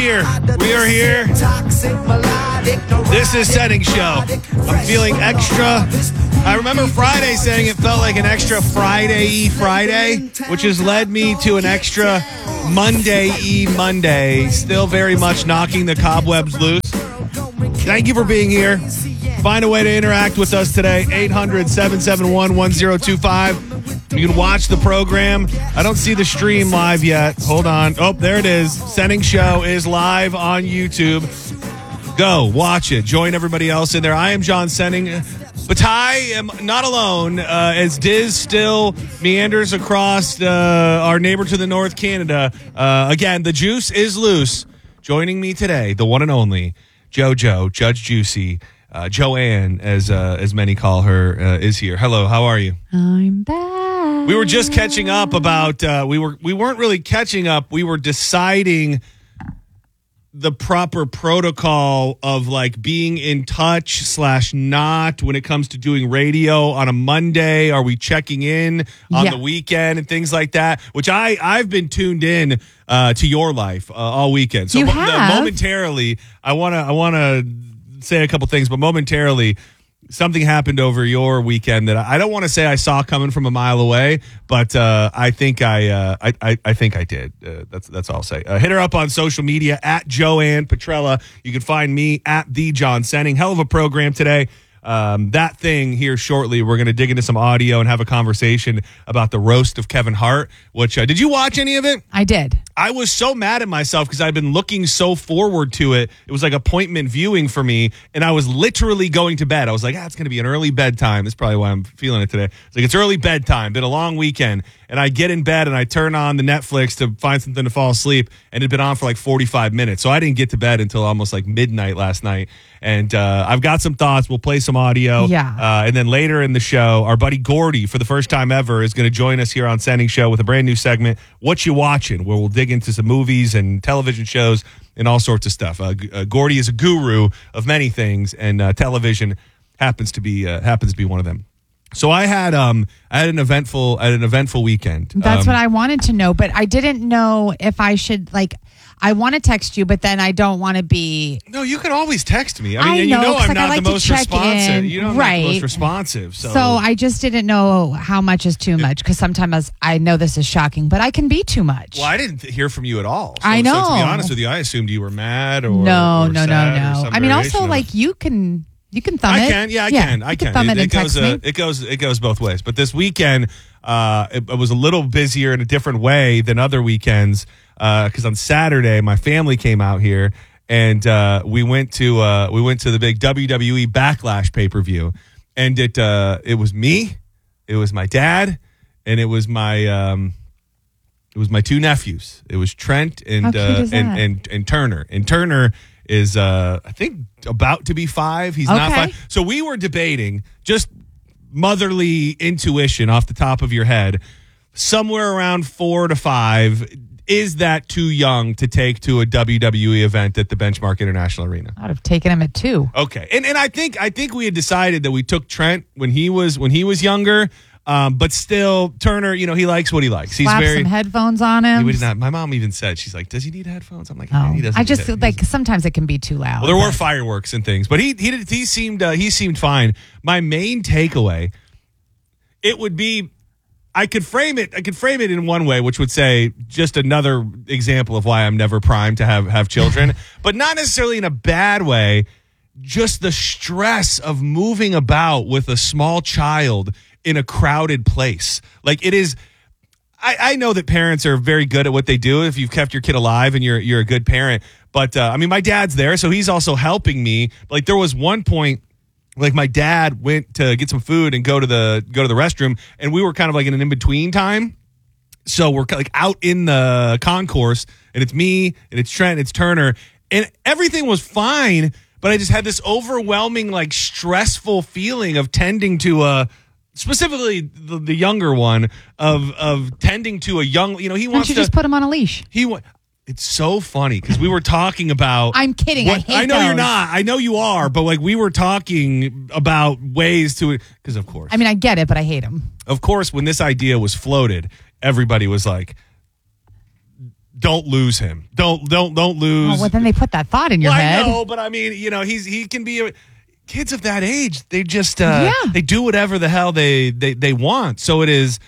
here. We are here. This is Setting Show. I'm feeling extra. I remember Friday saying it felt like an extra Friday-y Friday, which has led me to an extra Monday-y Monday. Still very much knocking the cobwebs loose. Thank you for being here. Find a way to interact with us today. 800-771-1025. You can watch the program. I don't see the stream live yet. Hold on. Oh, there it is. Setting Show is live on YouTube. Go, watch it. Join everybody else in there. I am John Senning, but I am not alone as Diz still meanders across our neighbor to the north, Canada. Again, the juice is loose. Joining me today, the one and only JoJo, Judge Juicy, Joanne, as many call her, is here. Hello, how are you? I'm back. We were just catching up about, we weren't really catching up. We were deciding the proper protocol of like being in touch / not when it comes to doing radio on a Monday. Are we checking in on the weekend and things like that? Which I've been tuned in to your life all weekend. So momentarily, I wanna say a couple things, but momentarily, something happened over your weekend that I don't want to say I saw coming from a mile away, but I think I think I did. That's all I'll say. Hit her up on social media at Joanne Petrella. You can find me at the John Senning. Hell of a program today. That thing here shortly. We're going to dig into some audio and have a conversation about the roast of Kevin Hart. Which did you watch any of it? I did. I was so mad at myself because I've been looking so forward to it. It was like appointment viewing for me, and I was literally going to bed. I was like, it's going to be an early bedtime. That's probably why I'm feeling it today. It's like, it's early bedtime. Been a long weekend. And I get in bed and I turn on the Netflix to find something to fall asleep, and it had been on for like 45 minutes. So I didn't get to bed until almost like midnight last night. And I've got some thoughts. We'll play some audio. Yeah. And then later in the show, our buddy Gordy, for the first time ever, is going to join us here on Sending Show with a brand new segment, What You Watching, where we'll dig into some movies and television shows and all sorts of stuff. Gordy is a guru of many things, and television happens to be one of them. So I had an eventful weekend. That's what I wanted to know, but I didn't know if I should I want to text you, but then I don't want to be. No, you can always text me. I mean, I'm not the most responsive. You know, I'm not the most responsive. So I just didn't know how much is too much, because sometimes I know this is shocking, but I can be too much. Well, I didn't hear from you at all. So, I know. So to be honest with you, I assumed you were mad or no. Sad or I mean, also you can thumb it. I can. Yeah, I can. I can. Thumb it and text me. It goes both ways. But this weekend, it was a little busier in a different way than other weekends. Because on Saturday, my family came out here, and we went to the big WWE Backlash pay-per-view, and it was me, it was my dad, and it was my two nephews. It was Trent and Turner. And Turner is I think about to be 5. He's not 5. So we were debating, just motherly intuition off the top of your head, somewhere around 4 to 5. Is that too young to take to a WWE event at the Benchmark International Arena? I'd have taken him at 2. Okay, and I think we had decided that we took Trent when he was younger, but still Turner, he likes what he likes. He's Slap some headphones on him. He would not. My mom even said, she's like, "Does he need headphones?" I'm like, no, he doesn't. I just feel like sometimes it can be too loud. Well, there were fireworks and things, but he seemed fine. My main takeaway, it would be. I could frame it in one way, which would say just another example of why I'm never primed to have children, but not necessarily in a bad way. Just the stress of moving about with a small child in a crowded place. Like it is. I know that parents are very good at what they do. If you've kept your kid alive and you're a good parent, but I mean, my dad's there, so he's also helping me. Like there was one point. Like my dad went to get some food and go to the restroom, and we were kind of like in an in-between time. So we're like out in the concourse, and it's me, and it's Trent, and it's Turner, and everything was fine, but I just had this overwhelming, like stressful feeling of tending to specifically the younger one, of tending to a young, he wants to just put him on a leash. It's so funny because we were talking about. I'm kidding. I know you're not. I know you are, but like we were talking about ways to. Because of course, I mean, I get it, but I hate him. Of course, when this idea was floated, everybody was like, don't lose him. Don't lose. Oh, well, then they put that thought in your head. I know, but I mean, he can be kids of that age. They just they do whatever the hell they want. So it is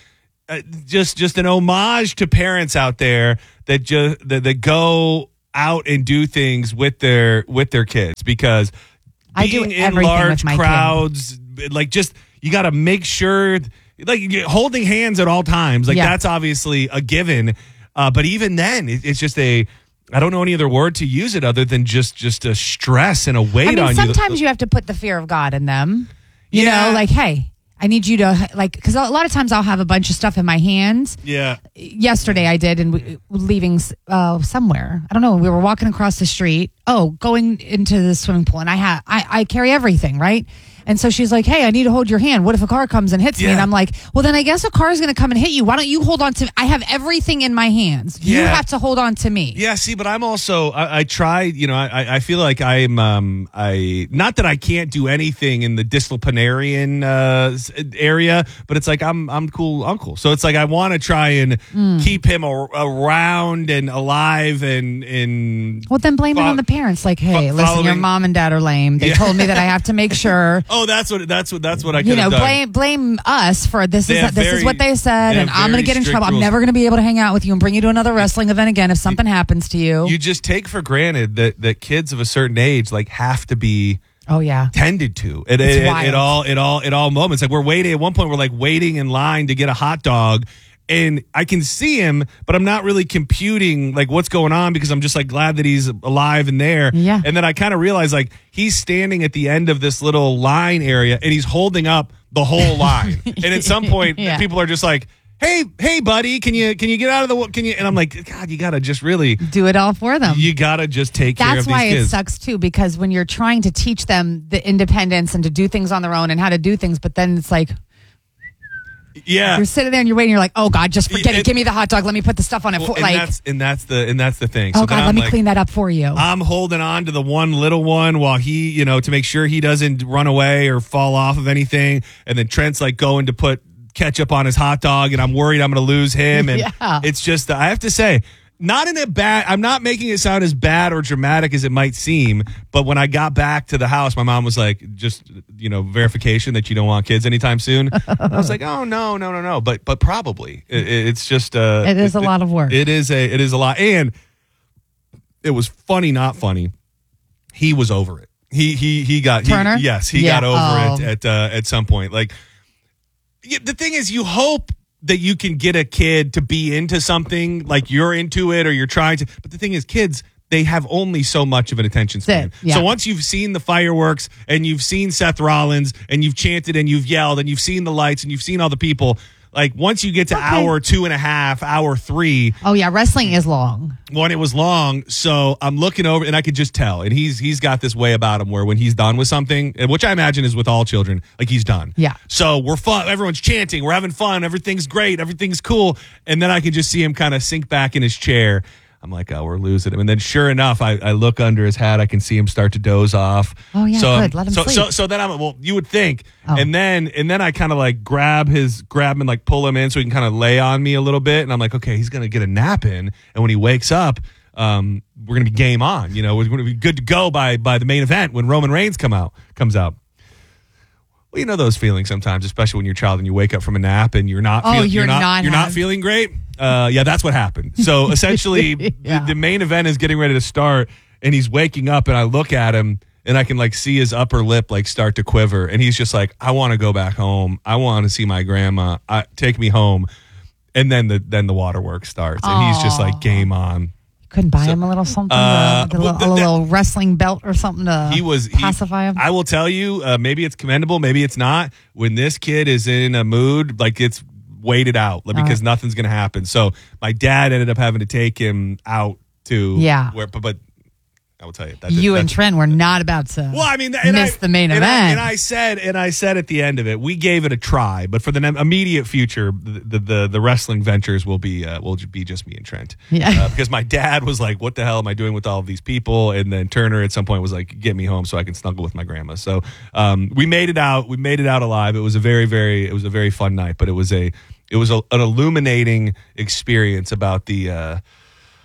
just an homage to parents out there that go out and do things with their kids, because being in large crowds, like, just, you got to make sure, like, holding hands at all times, like, that's obviously a given. But even then, it's just I don't know any other word to use it other than just a stress and a weight on you. Sometimes you have to put the fear of God in them. You know, like, hey, I need you to, like, because a lot of times I'll have a bunch of stuff in my hands. Yeah. Yesterday I did, and we were leaving somewhere. I don't know. We were walking across the street. Going into the swimming pool, and I carry everything, right? And so she's like, hey, I need to hold your hand. What if a car comes and hits me? And I'm like, well, then I guess a car is going to come and hit you. Why don't you hold on to me? I have everything in my hands. You have to hold on to me. Yeah, see, but I'm also, I try, I feel like I'm, not that I can't do anything in the disciplinarian area, but it's like I'm cool uncle. So it's like I want to try and keep him around and alive and well, then blame it on the parents. Like, hey, listen, your mom and dad are lame. They told me that I have to make sure. Oh, that's what I could have done. Blame us for this. This is what they said, and I'm going to get in trouble. I'm never going to be able to hang out with you and bring you to another wrestling event again if something happens to you. You just take for granted that kids of a certain age, like, have to be tended to at all moments. Like, we're waiting at one point. We're like waiting in line to get a hot dog. And I can see him, but I'm not really computing, like, what's going on, because I'm just, like, glad that he's alive and there. Yeah. And then I kind of realize, like, he's standing at the end of this little line area, and he's holding up the whole line. And at some point, people are just like, hey, buddy, can you get out of the, and I'm like, God, you got to just really do it all for them. You got to just take care of these kids. That's why it sucks, too, because when you're trying to teach them the independence and to do things on their own and how to do things, but then it's like, you're sitting there and you're waiting. You're like, oh God, just forget it. Give me the hot dog. Let me put the stuff on it. And that's the thing. Oh, so God, let me clean that up for you. I'm holding on to the one little one while he, to make sure he doesn't run away or fall off of anything. And then Trent's like going to put ketchup on his hot dog, and I'm worried I'm going to lose him. And it's just, I have to say, I'm not making it sound as bad or dramatic as it might seem, but when I got back to the house, my mom was like, just, verification that you don't want kids anytime soon. I was like, oh, no. But probably. It's just, it is a lot of work. It is a lot. And it was funny, not funny. He was over it. He got, Turner? He got over it at some point. Like, the thing is, you hope that you can get a kid to be into something, like you're into it or you're trying to. But the thing is, kids, they have only so much of an attention span. So once you've seen the fireworks and you've seen Seth Rollins and you've chanted and you've yelled and you've seen the lights and you've seen all the people, like, once you get to hour 2.5, hour 3. Oh, yeah. Wrestling is long. It was long. So I'm looking over and I could just tell. And he's got this way about him where when he's done with something, which I imagine is with all children, like, he's done. Yeah. So we're fun. Everyone's chanting. We're having fun. Everything's great. Everything's cool. And then I could just see him kind of sink back in his chair. I'm like, oh, we're losing him. And then sure enough, I look under his hat. I can see him start to doze off. Oh, yeah, good. Let him sleep. So then you would think. Oh. And then I kind of like grab him and like pull him in so he can kind of lay on me a little bit. And I'm like, okay, he's going to get a nap in. And when he wakes up, we're going to be game on. We're going to be good to go by the main event when Roman Reigns comes out. Well, those feelings sometimes, especially when you're a child and you wake up from a nap and you're not feeling great. That's what happened. So essentially, the main event is getting ready to start, and he's waking up, and I look at him, and I can like see his upper lip like start to quiver, and he's just like, "I want to go back home. I want to see my grandma. Take me home." And then the waterworks starts, and he's just like, "Game on." Couldn't buy him a little something, a little wrestling belt or something to pacify him? I will tell you, maybe it's commendable, maybe it's not. When this kid is in a mood, like, it's waited out because nothing's going to happen. So my dad ended up having to take him out to but I will tell you and Trent were not about to miss the main event. And I said at the end of it, we gave it a try, but for the immediate future, the wrestling ventures will be just me and Trent. Yeah. Because my dad was like, "What the hell am I doing with all of these people?" And then Turner at some point was like, "Get me home so I can snuggle with my grandma." So we made it out. We made it out alive. It was a very fun night, but it was an illuminating experience about the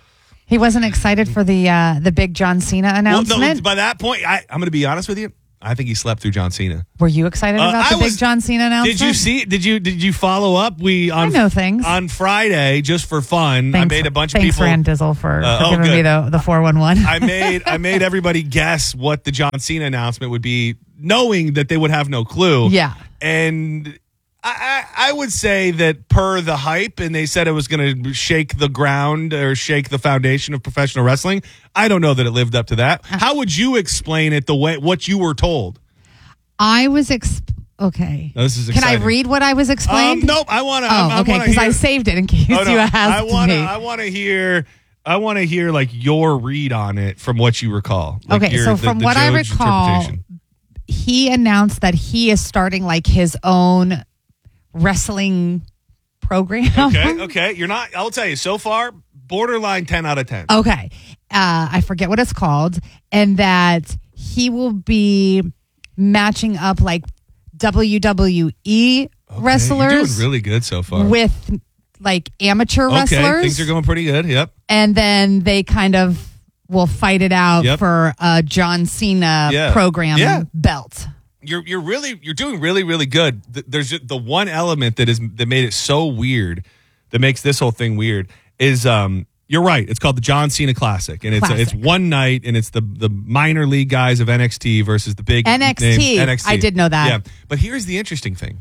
He wasn't excited for the big John Cena announcement. Well, no, by that point, I'm going to be honest with you. I think he slept through John Cena. Were you excited about the big John Cena announcement? Did you see? Did you follow up? I know things on Friday just for fun. Thanks, I made a bunch of thanks people. Thanks, Rand Dizzle, for giving me the 411. I made everybody guess what the John Cena announcement would be, knowing that they would have no clue. Yeah, and I would say that per the hype, and they said it was going to shake the ground or shake the foundation of professional wrestling. I don't know that it lived up to that. How would you explain it what you were told? I was okay. No, this is exciting. Can I read what I was explained? Nope. I want to. Oh, okay. Because I saved it in case you asked me. I want to hear. I want to hear like your read on it from what you recall. Like okay, so from what I recall, he announced that he is starting like his own wrestling program. Okay. You're not. I'll tell you. So far, borderline 10 out of 10. Okay, I forget what it's called, and that he will be matching up like WWE wrestlers. You're doing really good so far with like amateur wrestlers. Okay, things are going pretty good. Yep. And then they kind of will fight it out for a John Cena program belt. You're doing really, really good. There's just the one element that made it so weird, that makes this whole thing weird, is you're right. It's called the John Cena Classic, and it's one night, and it's the minor league guys of NXT versus the big NXT. NXT. I did know that. Yeah, but here's the interesting thing.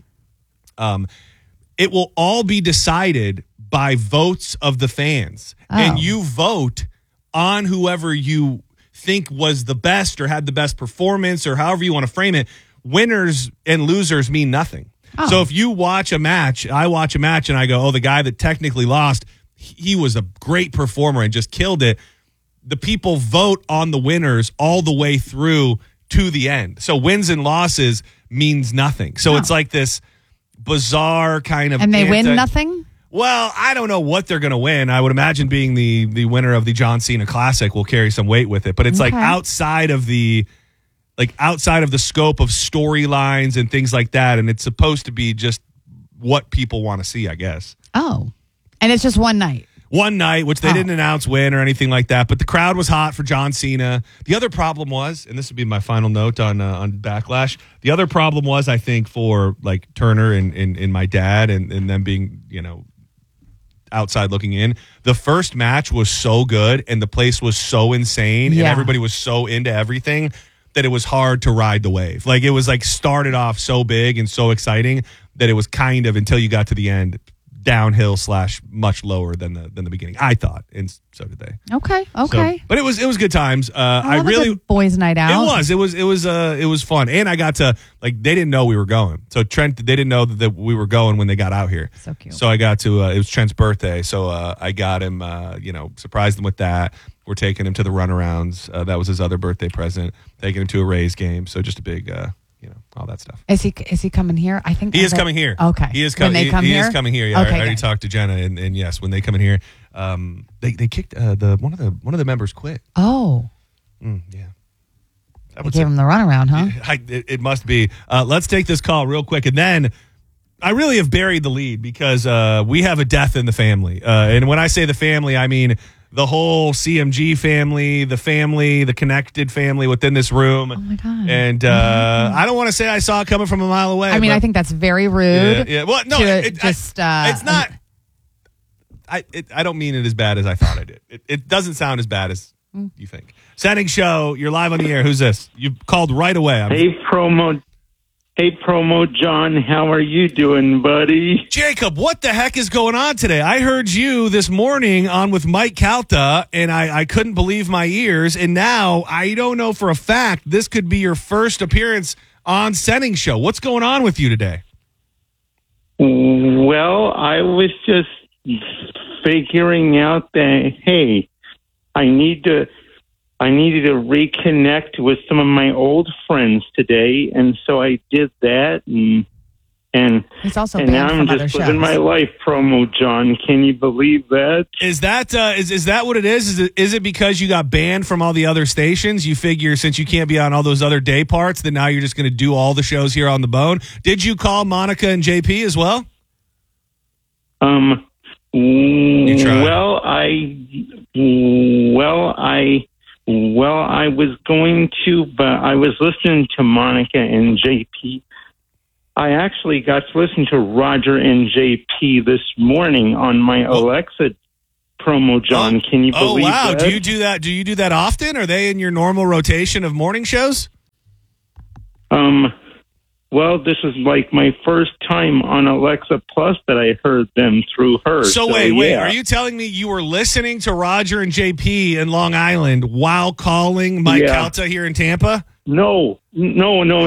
It will all be decided by votes of the fans, and you vote on whoever you think was the best or had the best performance, or however you want to frame it. Winners and losers mean nothing. So if you watch a match, I watch a match, and I go, the guy that technically lost, he was a great performer and just killed it. The people vote on the winners all the way through to the end. So wins and losses means nothing. So it's like this bizarre kind of... And they win nothing? Well, I don't know what they're going to win. I would imagine being the winner of the John Cena Classic will carry some weight with it. But it's like outside of the scope of storylines and things like that. And it's supposed to be just what people want to see, I guess. Oh. And it's just one night. One night, which they didn't announce when or anything like that. But the crowd was hot for John Cena. The other problem was, and this would be my final note on Backlash, the other problem was, I think, for like Turner and my dad and them being, outside looking in, the first match was so good and the place was so insane and everybody was so into everything that it was hard to ride the wave. Like, it was like started off so big and so exciting that it was kind of, until you got to the end, downhill / much lower than the beginning, I thought, and so did they. Okay. So, but it was good times. I really boys' night out. It was fun, and I got to, like, they didn't know we were going. So Trent, they didn't know that we were going when they got out here. So cute. So I got to. It was Trent's birthday, so I got him. Surprised him with that. We're taking him to the runarounds. That was his other birthday present. Taking him to a Rays game. So just a big. All that stuff. Is he coming here? I think he is coming here. Okay, he is coming. He is coming here. Yeah, okay, I already talked to Jenna, and yes, when they come in here, they kicked one of the members quit. Oh, yeah. They gave him the runaround, huh? It must be. Let's take this call real quick, and then I really have buried the lead because we have a death in the family, and when I say the family, I mean the whole CMG family, the connected family within this room. Oh, my God. And I don't want to say I saw it coming from a mile away. I mean, I think that's very rude. Yeah. Well, no, it's not. I don't mean it as bad as I thought I did. It doesn't sound as bad as you think. Setting show, you're live on the air. Who's this? You called right away. Hey, Promo John, how are you doing, buddy? Jacob, what the heck is going on today? I heard you this morning on with Mike Calta, and I couldn't believe my ears. And now I don't know for a fact this could be your first appearance on Setting Show. What's going on with you today? Well, I was just figuring out that, hey, I needed to reconnect with some of my old friends today, and so I did that, and he's also and now I'm just living my life, Promo John. Can you believe that? Is that is that what it is? Is it because you got banned from all the other stations? You figure since you can't be on all those other day parts, that now you're just going to do all the shows here on the Bone? Did you call Monica and JP as well? You tried. I was going to, but I was listening to Monica and JP. I actually got to listen to Roger and JP this morning on my Alexa promo, John. Can you believe that? Do you do that? Do you do that often? Are they in your normal rotation of morning shows? Well, this is like my first time on Alexa Plus that I heard them through her. So wait. Are you telling me you were listening to Roger and JP in Long Island while calling Mike Calta here in Tampa? No. Definitely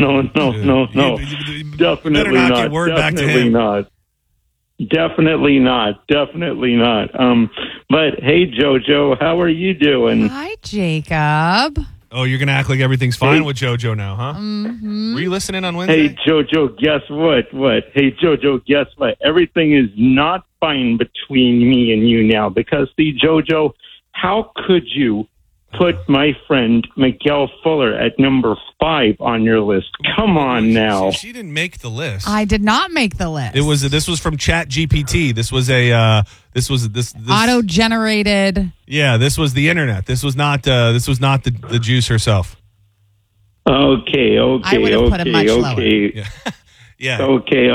better knock not. your word Definitely back to him. not. Definitely not. But hey, JoJo, how are you doing? Hi, Jacob. Oh, you're going to act like everything's fine with JoJo now, huh? Mm-hmm. Were you listening on Wednesday? Hey, JoJo, guess what? Hey, JoJo, guess what? Everything is not fine between me and you now. Because, see, JoJo, how could you put my friend Miguel Fuller at number 5 on your list? Come on now. She didn't make the list. I did not make the list. This was from Chat GPT. This was this auto-generated. Yeah, this was the internet. This was not the juice herself. Okay. I would have put it much lower. Yeah. Okay.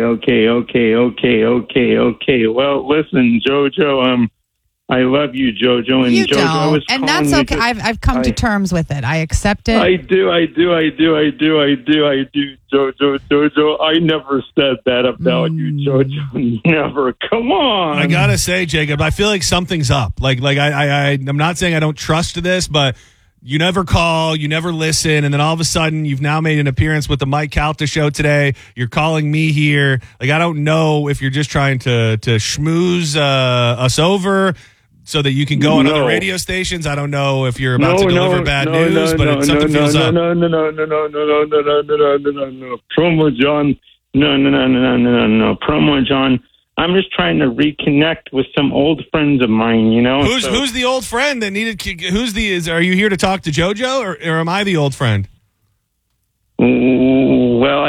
Well, listen, JoJo, I love you, JoJo, and You JoJo. don't, and that's okay. I've come to terms with it. I accept it. I do, JoJo. I never said that about you, JoJo. Never. Come on. I gotta say, Jacob, I feel like something's up. Like I'm not saying I don't trust this, but you never call, you never listen, and then all of a sudden you've now made an appearance with the Mike Calta show today. You're calling me here. Like, I don't know if you're just trying to schmooze us over so that you can go on other radio stations. I don't know if you're about to deliver bad news, but something feels up. No. Promo John. No. Promo John. I'm just trying to reconnect with some old friends of mine, you know. Who's the old friend that needed? Are you here to talk to JoJo, or am I the old friend? Well,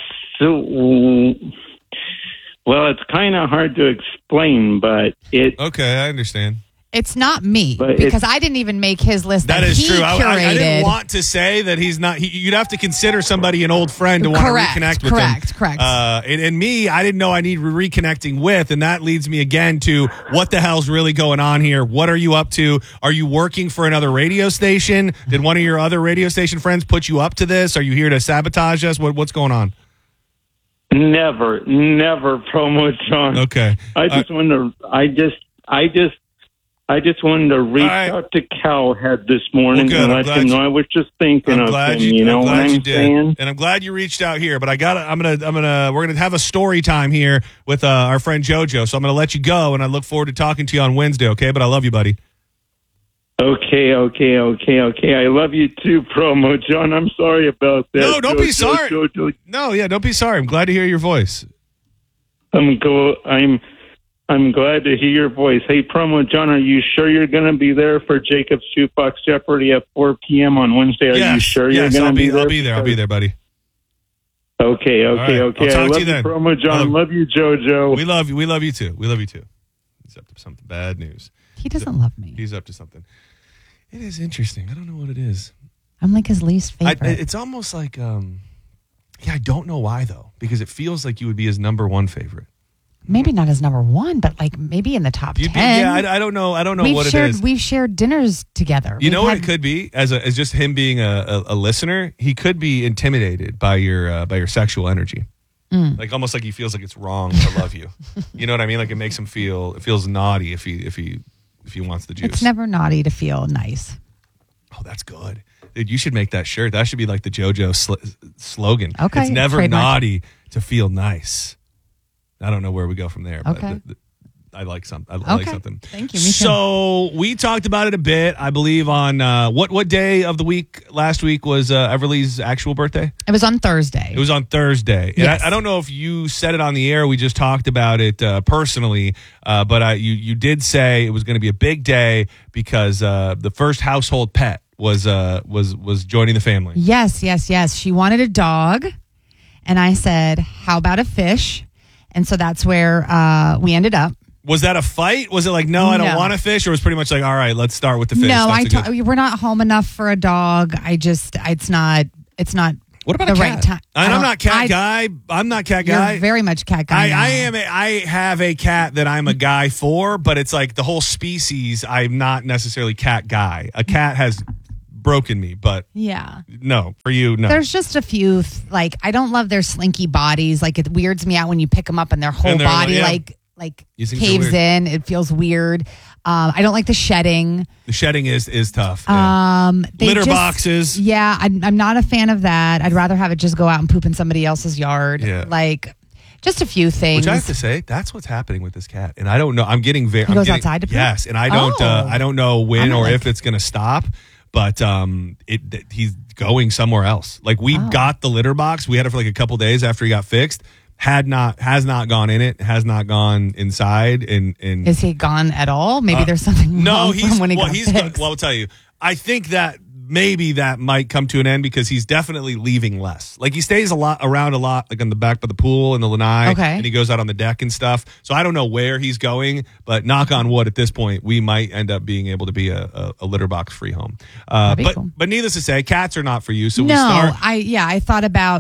it's kind of hard to explain, but Okay, I understand. It's not me, because I didn't even make his list. That is true. Curated. I didn't want to say that he's not. You'd have to consider somebody an old friend to want to reconnect with him. Correct. And me, I didn't know I need reconnecting with, and that leads me again to what the hell's really going on here? What are you up to? Are you working for another radio station? Did one of your other radio station friends put you up to this? Are you here to sabotage us? What's going on? Never, Promo John. Okay. I just wanted to reach out to Cowhead this morning and let him know I was just thinking of him. You know what I'm saying? And I'm glad you reached out here. But we're gonna have a story time here with our friend JoJo. So I'm gonna let you go, and I look forward to talking to you on Wednesday. Okay? But I love you, buddy. Okay. I love you too, Promo John. I'm sorry about that. No, don't be sorry. No, don't be sorry. I'm glad to hear your voice. I'm glad to hear your voice. Hey, Promo John, are you sure you're going to be there for Jacob's Jukebox Jeopardy at 4 p.m. on Wednesday? Are you sure you're going to be there? I'll be there, buddy. Okay. I'll talk to you then. Promo John. Love you, JoJo. We love you. We love you too. He's up to something bad news. He doesn't love me. He's up to something. It is interesting. I don't know what it is. I'm like his least favorite. It's almost like, I don't know why though, because it feels like you would be his number one favorite. Maybe not as number one, but like maybe in the top 10. I don't know. I don't know what it is. We've shared dinners together. You know what it could be? As just him being a listener, he could be intimidated by your sexual energy. Like almost like he feels like it's wrong to love you. You know what I mean? Like it makes him it feels naughty if he wants the juice. It's never naughty to feel nice. Oh, that's good. Dude, you should make that shirt. That should be like the JoJo slogan. Okay. It's never trademark. naughty to feel nice. I don't know where we go from there, but Okay. I like something. I like something. Thank you. Me too. So we talked about it a bit, I believe, on what day of the week last week was Everly's actual birthday? It was on Thursday. It was on Thursday. Yes. And I don't know if you said it on the air. We just talked about it personally, but you did say it was going to be a big day because the first household pet was joining the family. Yes. She wanted a dog, and I said, "How about a fish?" And so that's where we ended up. Was that a fight? Was it like, no, I don't No. want to fish? Or was it pretty much like, all right, let's start with the fish? No, That's a good- we're not home enough for a dog. It's not What about the a cat? right time. And I'm not cat guy. I'm not cat guy. You're very much cat guy. now. I have a cat that I'm a guy for, but it's like the whole species. I'm not necessarily cat guy. A cat has broken me, but Yeah. no, for you, no. There's just a few, like, I don't love their slinky bodies. Like, it weirds me out when you pick them up and their whole And they're body, like, like You think they're caves weird? in. It feels weird. I don't like the shedding. The shedding is tough. Yeah. They Litter just- boxes. Yeah, I'm not a fan of that. I'd rather have it just go out and poop in somebody else's yard. Yeah. Like, just a few things. Which I have to say, that's what's happening with this cat, and I don't know. I'm getting very. He goes outside to poop? Yes, and I don't know I'm when not or like- if it's going to stop, but he's going somewhere else. Like we got the litter box, we had it for like a couple days after he got fixed. Has not gone in it. Has not gone inside. And Is he gone at all? Maybe there's something no, wrong he's from when he well, got he's fixed. well. I'll tell you. I think that maybe that might come to an end because he's definitely leaving less. Like he stays around a lot, like on the back by the pool and the lanai, Okay. and he goes out on the deck and stuff. So I don't know where he's going, but knock on wood, at this point, we might end up being able to be a litter box free home. That'd be But cool. but needless to say, cats are not for you. So we No, start I thought about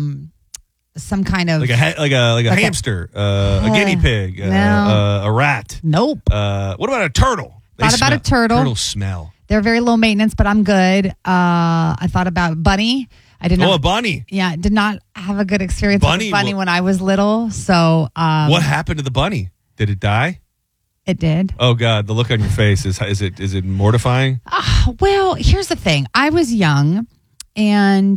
some kind of like a hamster, a guinea pig, No. a rat. nope. What about a turtle? They Thought about a smell- turtle. Turtles smell. They're very low maintenance, but I'm good. I thought about bunny. I did not. Oh, a bunny. Yeah, did not have a good experience Bunny with bunny will- when I was little. So What happened to the bunny? Did it die? it did. Oh God, the look on your face is it mortifying? Well, here's the thing. I was young, and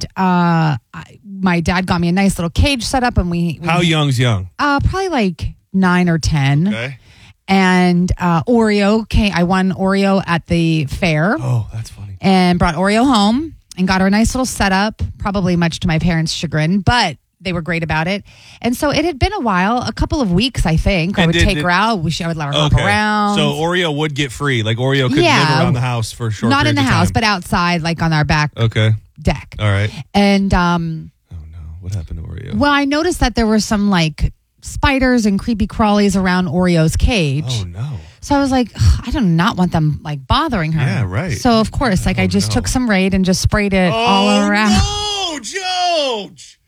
my dad got me a nice little cage set up, and we How young's young? probably like 9 or 10. Okay. And Oreo came. I won Oreo at the fair. Oh, that's funny. And brought Oreo home and got her a nice little setup, probably much to my parents' chagrin, but they were great about it. And so it had been a while, a couple of weeks, I think. I And would take her out. I would let her hop around. So Oreo would get free. Like Oreo could Yeah. live around the house for a short not in periods the of house, time. but outside, like on our back Okay. deck. All right. And Oh no. What happened to Oreo? well, I noticed that there were some like spiders and creepy crawlies around Oreo's cage. Oh no. So I was like, "Ugh, I do not want them like bothering her. Yeah, right. So of course, like I just no. took some Raid and just sprayed it all around No, Joe.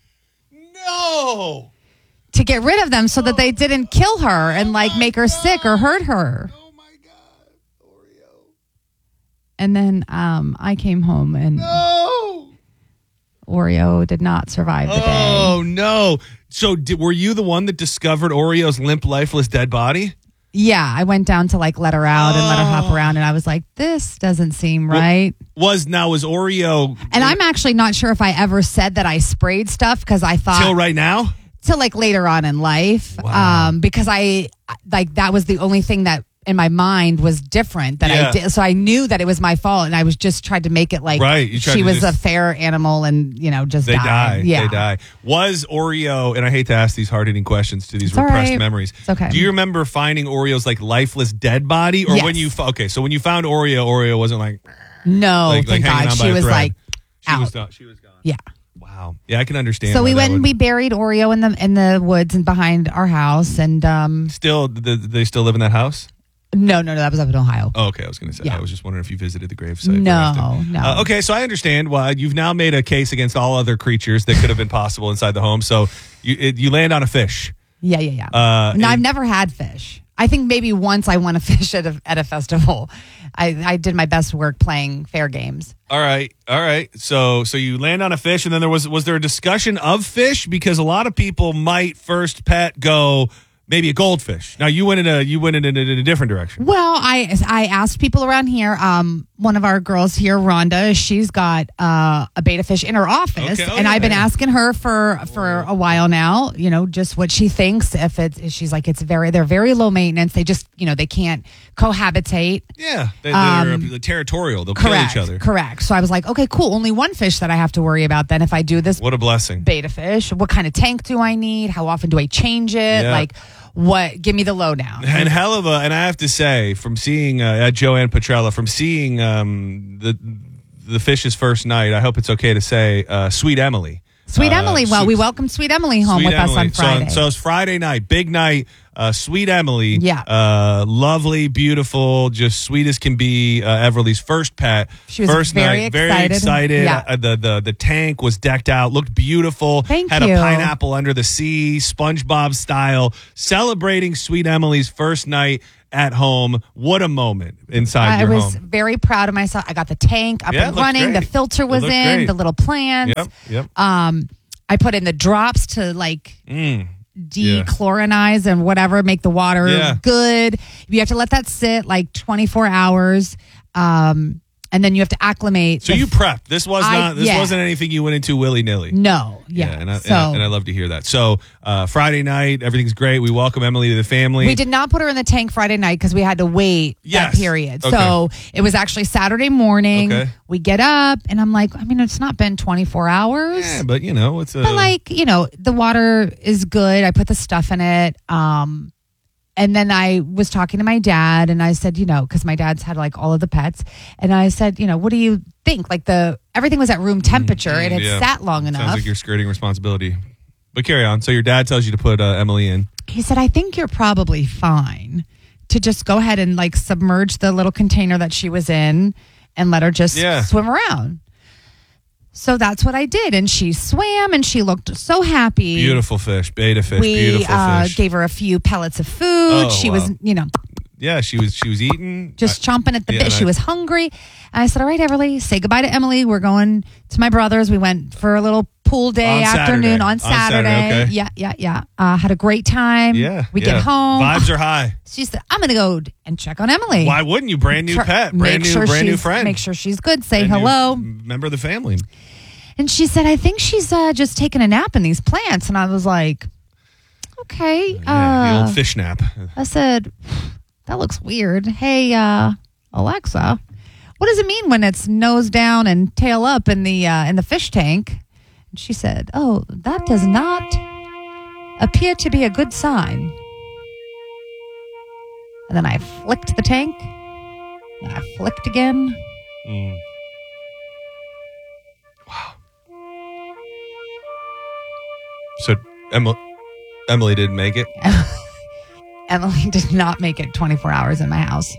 No. to get rid of them so that they didn't kill her and like make her sick or hurt her. Oh my God, Oreo. And then I came home and No. Oreo did not survive the day. Oh no. So were you the one that discovered Oreo's limp, lifeless, dead body? Yeah, I went down to like let her out and let her hop around, and I was like, this doesn't seem right. Was Oreo And I'm actually not sure if I ever said that I sprayed stuff because I thought till right now? till like later on in life. Wow. Because I like that was the only thing that in my mind was different that Yeah. I did. So I knew that it was my fault, and I was just tried to make it like Right, you tried she to was just- a fair animal, and just They die. died. Yeah, They die. Was Oreo, and I hate to ask these hard-hitting questions to these It's all repressed right. memories. It's okay. Do you remember finding Oreo's like lifeless dead body? Or Yes. when you, so when you found Oreo wasn't like No, like thank hanging God, on by she a was thread. like she out. was gone. She was gone. Yeah. Wow. Yeah, I can understand. So why we that went and would- we buried Oreo in the woods and behind our house, and Still, they still live in that house? no, that was up in Ohio. Oh, okay. I was going to say. Yeah. I was just wondering if you visited the gravesite. No, no. Okay, so I understand why you've now made a case against all other creatures that could have been possible inside the home. So you land on a fish. Yeah. No, and- I've never had fish. I think maybe once I won a fish at a festival. I did my best work playing fair games. All right. So you land on a fish, and then was there a discussion of fish? Because a lot of people might first pet go maybe a goldfish. Now you went in a different direction. Well, I asked people around here. One of our girls here, Rhonda, she's got a betta fish in her office, Okay. Oh, and yeah, I've been yeah. asking her for a while now. Just what she thinks. She's like they're very low maintenance. They just they can't cohabitate. Yeah, they're territorial. They'll kill each other. Correct. So I was like, okay, cool. Only one fish that I have to worry about then if I do this What a blessing. betta fish. What kind of tank do I need? How often do I change it? Yeah. Like, what? Give me the lowdown. And and I have to say, from seeing at Joanne Petrella, from seeing the fish's first night, I hope it's okay to say, Sweet Emily. Sweet Emily. Well, we welcomed Sweet Emily home with us on Friday. So it's Friday night, big night. Sweet Emily, lovely, beautiful, just sweet as can be. Everly's first pet. She was first very night, excited. very excited. Yeah. The tank was decked out, looked beautiful. Had you. a pineapple under the sea, SpongeBob style, celebrating Sweet Emily's first night at home. What a moment inside your home. I was very proud of myself. I got the tank up and running. Great. The filter was in. Great. The little plants. Yep. I put in the drops to dechlorinize and whatever, make the water good. You have to let that sit like 24 hours. And then you have to acclimate. So you prepped. This wasn't anything you went into willy-nilly. No. And I love to hear that. So Friday night, everything's great. We welcome Emily to the family. We did not put her in the tank Friday night because we had to wait that period. Okay. So it was actually Saturday morning. Okay. We get up and I'm like, I mean, it's not been 24 hours. Yeah, but it's a... But the water is good. I put the stuff in it. And then I was talking to my dad and I said, because my dad's had like all of the pets. And I said, what do you think? Like everything was at room temperature. It had sat long enough. Sounds like you're skirting responsibility. But carry on. So your dad tells you to put Emily in. He said, I think you're probably fine to just go ahead and like submerge the little container that she was in and let her just swim around. So that's what I did. And she swam and she looked so happy. Beautiful fish, beta fish, we, beautiful fish. Gave her a few pellets of food. She was, Yeah, she was eating. Just chomping at the bit. She was hungry. And I said, all right, Everly, say goodbye to Emily. We're going to my brother's. We went for a little pool day afternoon on Saturday. Okay. Yeah. Had a great time. We get home. Vibes are high. She said, I'm going to go and check on Emily. Why wouldn't you? Brand new pet. Brand new friend. Make sure she's good. Say hello. Member of the family. And she said, I think she's just taking a nap in these plants. And I was like, okay. The old fish nap. I said, that looks weird. Hey, Alexa, what does it mean when it's nose down and tail up in the fish tank? And she said, oh, that does not appear to be a good sign. And then I flicked the tank. And I flicked again. Wow. So Emily didn't make it? Emily did not make it 24 hours in my house.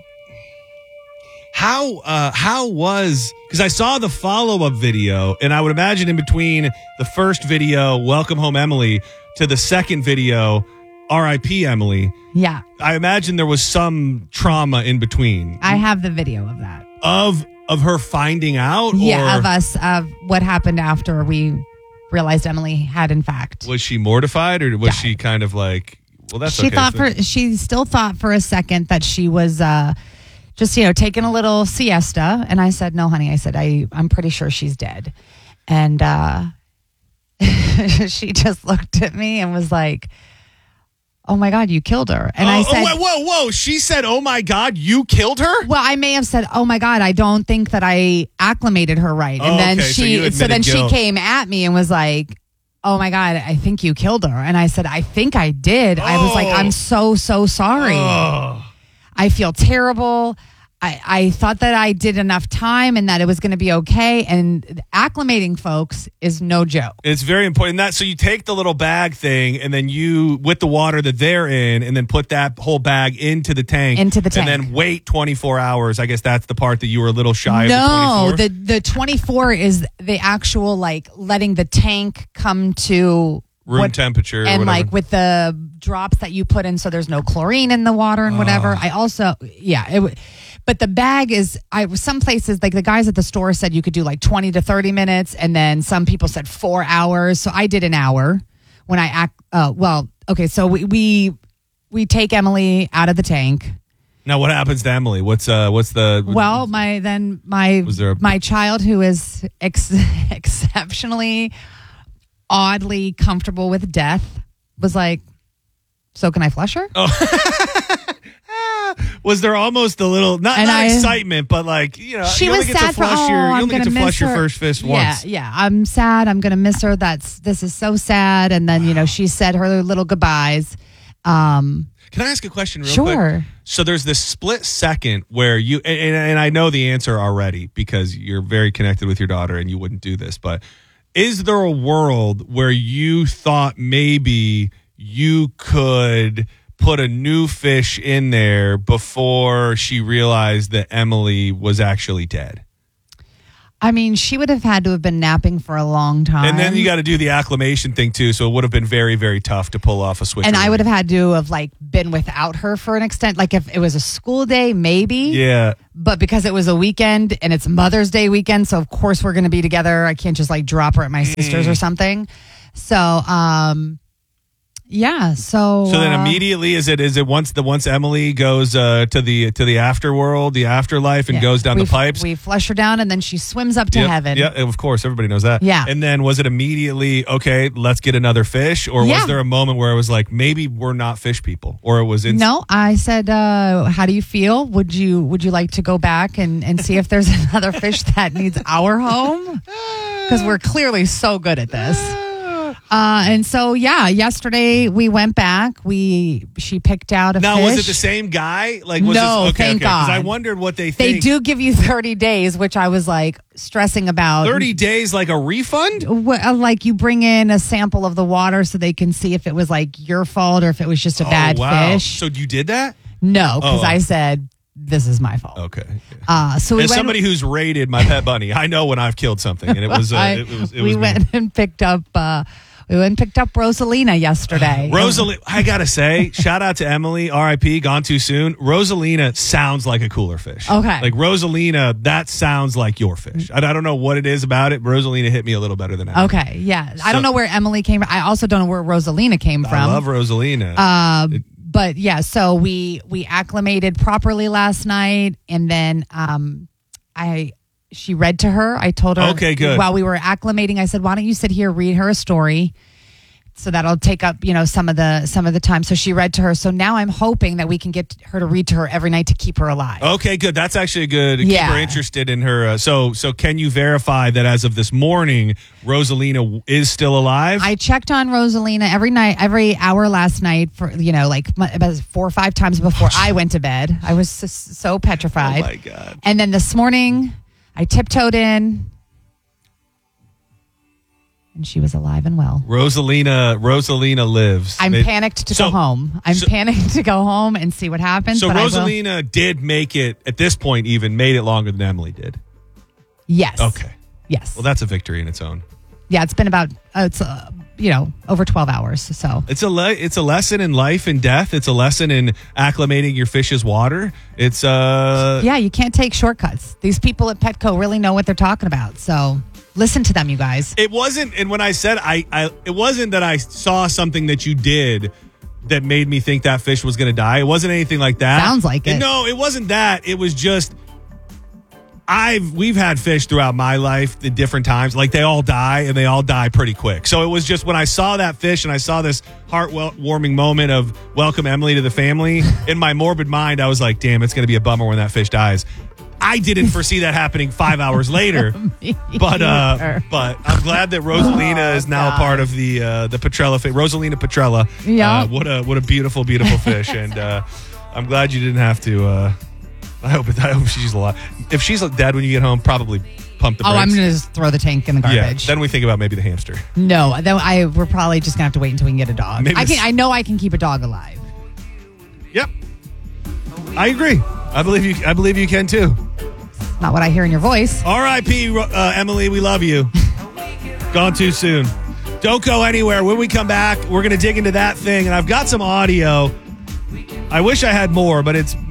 How was, because I saw the follow-up video, and I would imagine in between the first video, Welcome Home Emily, to the second video, R.I.P. Emily. Yeah. I imagine there was some trauma in between. I have the video of that. Of her finding out? Yeah, of what happened after we realized Emily had, in fact. Was she mortified, or was she kind of like, well, that's okay. She still thought for a second that she was just, taking a little siesta. And I said, no, honey. I said, I'm pretty sure she's dead. And she just looked at me and was like, oh my God, you killed her. And I said, whoa. She said, oh my God, you killed her? Well, I may have said, oh my God, I don't think that I acclimated her right. And then she came at me and was like, oh my God, I think you killed her. And I said, I think I did. I was like, I'm so sorry. I feel terrible. I thought that I did enough time and that it was going to be okay. And acclimating folks is no joke. It's very important. So you take the little bag thing and then you, with the water that they're in, and then put that whole bag into the tank. And then wait 24 hours. I guess that's the part that you were a little shy of. No, the 24 is the actual, like, letting the tank come to room temperature. And like with the drops that you put in, so there's no chlorine in the water and whatever. I also, but the bag is, some places, like the guys at the store said you could do like 20 to 30 minutes. And then some people said 4 hours. So I did an hour when so we take Emily out of the tank. Now what happens to Emily? What's the... Well, my child, who is exceptionally oddly comfortable with death, was like, so can I flush her? Was there almost a little not excitement, but like, she was sad for you only get to flush your first fish once. Yeah, I'm sad. I'm gonna miss her. This is so sad. And then she said her little goodbyes. Can I ask a question real quick? Sure. So there's this split second where you and I know the answer already because you're very connected with your daughter and you wouldn't do this, but is there a world where you thought maybe you could put a new fish in there before she realized that Emily was actually dead? I mean, she would have had to have been napping for a long time. And then you got to do the acclimation thing too, so it would have been very, very tough to pull off a switch. And I would have had to have like been without her for an extent. Like if it was a school day, maybe. Yeah. But because it was a weekend and it's Mother's Day weekend, so of course we're going to be together. I can't just like drop her at my sister's or something. So, yeah. So then immediately is it once Emily goes to the afterworld, the afterlife, and yeah, goes down the pipes? We flush her down and then she swims up to heaven. Yeah, of course, everybody knows that. Yeah. And then was it immediately, okay, let's get another fish, or was there a moment where it was like, maybe we're not fish people, or it was No, I said, how do you feel? Would you like to go back and see if there's another fish that needs our home? Because we're clearly so good at this. And so, yesterday we went back. She picked out a fish. Now, was it the same guy? Like, was no, this, okay, thank God. Because I wondered what they think. They do give you 30 days, which I was like stressing about. 30 days, like a refund? Like you bring in a sample of the water so they can see if it was like your fault or if it was just a bad fish. So you did that? No, because I said, this is my fault. Okay. So as somebody who's raided my pet bunny, I know when I've killed something, and it was. We went and picked up. Rosalina yesterday. Rosalina, I gotta say, shout out to Emily, R.I.P. Gone too soon. Rosalina sounds like a cooler fish. Okay. Like Rosalina, that sounds like your fish. I don't know what it is about it. Rosalina hit me a little better than Emily. Okay, yeah. I don't know where Emily came from. I also don't know where Rosalina came from. I love Rosalina. But yeah, so we acclimated properly last night, and then she read to her. I told her, okay, good. While we were acclimating, I said, "Why don't you sit here, read her a story?" So that'll take up, some of the time. So she read to her. So now I'm hoping that we can get her to read to her every night to keep her alive. Okay, good. That's actually good. Keep her interested in her. So can you verify that as of this morning, Rosalina is still alive? I checked on Rosalina every night, every hour last night for, about 4 or 5 times before I went to bed. I was so petrified. Oh my God. And then this morning I tiptoed in. And she was alive and well. Rosalina lives. I'm panicked to go home. I'm panicked to go home and see what happens. So Rosalina did make it, at this point even, made it longer than Emily did. Yes. Okay. Yes. Well, that's a victory in its own. Yeah, it's been about, over 12 hours. So it's a lesson in life and death. It's a lesson in acclimating your fish's water. It's yeah, you can't take shortcuts. These people at Petco really know what they're talking about. So listen to them, you guys. It wasn't, and when I said it wasn't that I saw something that you did that made me think that fish was going to die. It wasn't anything like that. Sounds like it. No, it wasn't that. It was just we've had fish throughout my life at different times. Like they all die, and they all die pretty quick. So it was just when I saw that fish and I saw this heart-warming moment of welcome Emily to the family, in my morbid mind, I was like, damn, it's going to be a bummer when that fish dies. I didn't foresee that happening 5 hours later, but I'm glad that Rosalina is now a part of the Petrella fish. Rosalina Petrella. Yeah. What a beautiful, beautiful fish, and I'm glad you didn't have to. I hope she's alive. If she's dead when you get home, probably pump the brakes. I'm going to just throw the tank in the garbage. Yeah, then we think about maybe the hamster. No, then we're probably just going to have to wait until we can get a dog. I know I can keep a dog alive. Yep. I agree. I believe you can too. Not what I hear in your voice. R.I.P. Emily, we love you. Gone too soon. Don't go anywhere. When we come back, we're going to dig into that thing, and I've got some audio. I wish I had more, but it's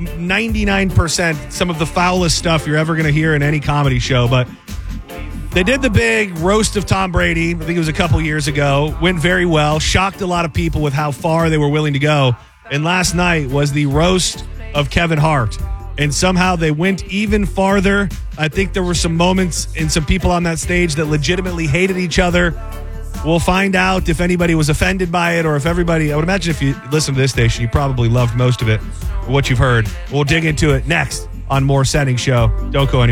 99% some of the foulest stuff you're ever going to hear in any comedy show. But they did the big roast of Tom Brady. I think it was a couple years ago. Went very well. Shocked a lot of people with how far they were willing to go. And last night was the roast of Kevin Hart. And somehow they went even farther. I think there were some moments and some people on that stage that legitimately hated each other. We'll find out if anybody was offended by it or if everybody, I would imagine if you listen to this station, you probably loved most of it, what you've heard. We'll dig into it next on More Setting Show. Don't go anywhere.